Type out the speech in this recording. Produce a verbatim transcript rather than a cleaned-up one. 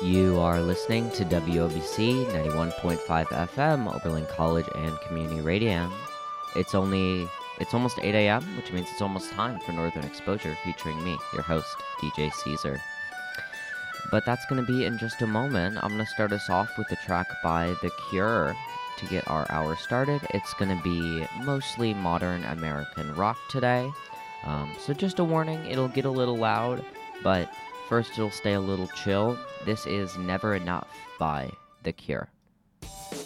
You are listening to W O B C ninety-one point five F M, Oberlin College and Community Radio. It's only, it's almost eight a.m., which means it's almost time for Northern Exposure featuring me, your host, D J Caesar. But that's going to be in just a moment. I'm going to start us off with a track by The Cure to get our hour started. It's going to be mostly modern American rock today. Um, so just a warning, it'll get a little loud, but first it'll stay a little chill. This is Never Enough by The Cure.